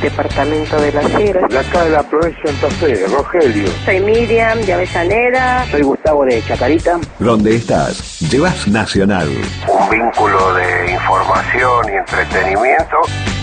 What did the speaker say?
departamento de Las Heras. De acá de la provincia de Santa Fe, de Rogelio. Soy Miriam de Avellaneda. Soy Gustavo de Chacarita. ¿Dónde estás? Llevas Nacional. Un vínculo de información y entretenimiento.